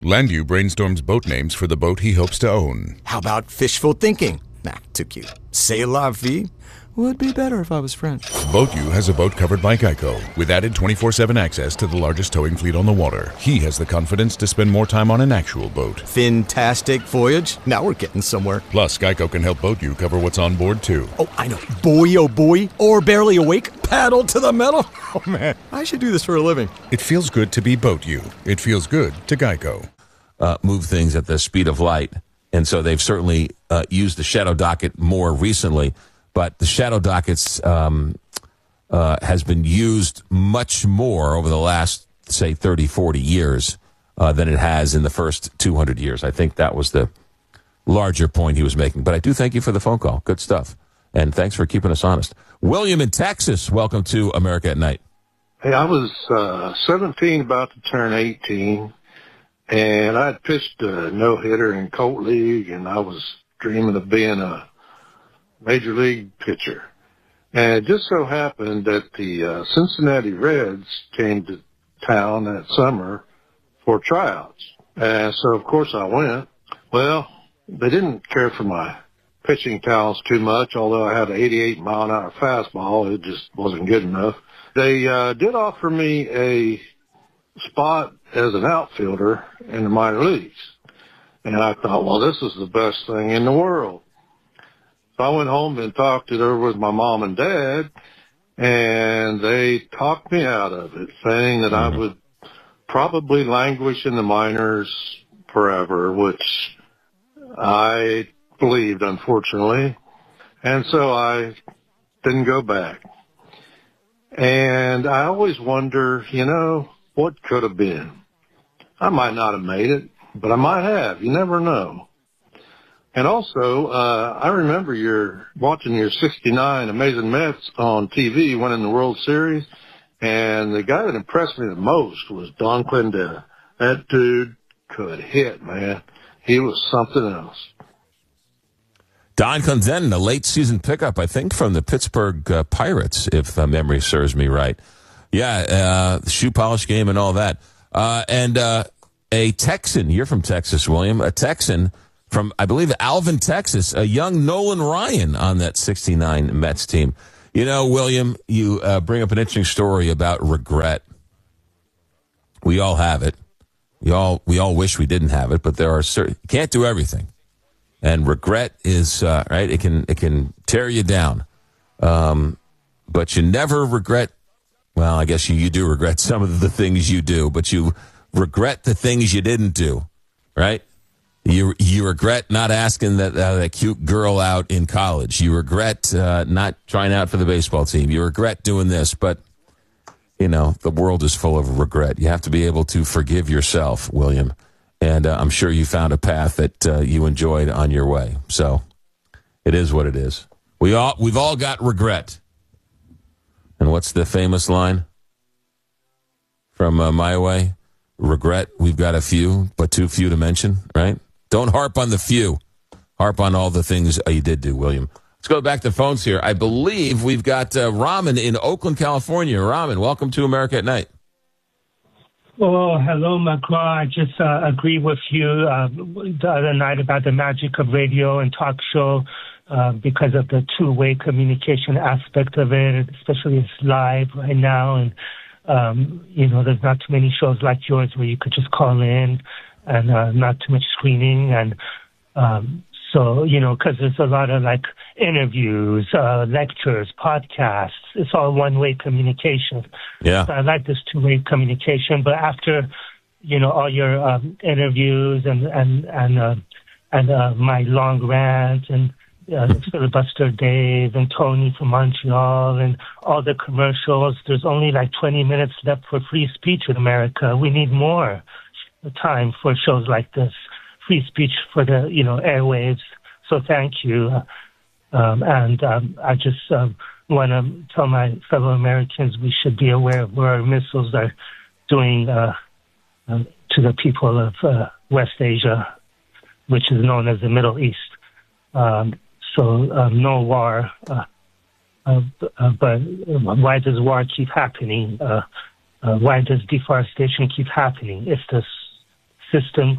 Landu brainstorms boat names for the boat he hopes to own. How about fishful thinking? Nah, too cute. C'est la vie would be better if I was French. BoatU has a boat covered by Geico, with added 24/7 access to the largest towing fleet on the water. He has the confidence to spend more time on an actual boat. Fantastic voyage. Now we're getting somewhere. Plus, Geico can help BoatU cover what's on board, too. Oh, I know. Boy, oh boy. Or barely awake. Paddle to the metal. Oh, man. I should do this for a living. It feels good to be BoatU. It feels good to Geico. Move things at the speed of light. And so they've certainly used the shadow docket more recently. But the shadow dockets has been used much more over the last, say, 30, 40 years than it has in the first 200 years. I think that was the larger point he was making. But I do thank you for the phone call. Good stuff. And thanks for keeping us honest. William in Texas, welcome to America at Night. Hey, I was 17, about to turn 18. And I had pitched a no-hitter in Colt League, and I was dreaming of being a major league pitcher. And it just so happened that the Cincinnati Reds came to town that summer for tryouts. And so, of course, I went. Well, they didn't care for my pitching talents too much, although I had an 88-mile-an-hour fastball. It just wasn't good enough. They did offer me a spot as an outfielder in the minor leagues. And I thought, well, this is the best thing in the world. So I went home and talked it over with my mom and dad, and they talked me out of it, saying that I would probably languish in the minors forever, which I believed, unfortunately. And so I didn't go back. And I always wonder, what could have been? I might not have made it, but I might have. You never know. And also, I remember watching your 69 Amazing Mets on TV winning the World Series, and the guy that impressed me the most was Don Clendetta. That dude could hit, man. He was something else. Don Clendetta, a late season pickup, I think, from the Pittsburgh Pirates, if memory serves me right. Yeah, the shoe polish game and all that. And a Texan, you're from Texas, William, a Texan from, I believe, Alvin, Texas, a young Nolan Ryan on that 69 Mets team. William, you bring up an interesting story about regret. We all have it. We all wish we didn't have it, but there are certain, you can't do everything. And regret is, right, it can tear you down. But you never regret, well, I guess you do regret some of the things you do, but you regret the things you didn't do, right? You regret not asking that cute girl out in college. You regret not trying out for the baseball team. You regret doing this, but, the world is full of regret. You have to be able to forgive yourself, William. And I'm sure you found a path that you enjoyed on your way. So it is what it is. We've all got regret. And what's the famous line from My Way? Regret, we've got a few, but too few to mention, right? Don't harp on the few. Harp on all the things you did do, William. Let's go back to phones here. I believe we've got Raman in Oakland, California. Raman, welcome to America at Night. Oh, hello, McGraw. I just agree with you the other night about the magic of radio and talk show because of the two-way communication aspect of it, especially it's live right now. And, there's not too many shows like yours where you could just call in and not too much screening. And so, because there's a lot of interviews, lectures, podcasts. It's all one-way communication. Yeah. So I like this two-way communication. But after, all your interviews and my long rant and Filibuster Dave and Tony from Montreal and all the commercials, there's only 20 minutes left for free speech in America. We need more time for shows like this. Free speech for the, airwaves. So thank you. I just want to tell my fellow Americans we should be aware of what our missiles are doing to the people of West Asia, which is known as the Middle East. No war. But why does war keep happening? Why does deforestation keep happening? If the system